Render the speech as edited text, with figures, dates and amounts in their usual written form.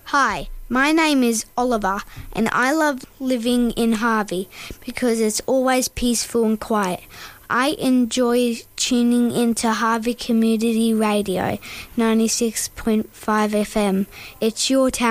Hi, my name is Oliver and I love living in Harvey because it's always peaceful and quiet. I enjoy tuning into Harvey Community Radio 96.5 FM. It's your town.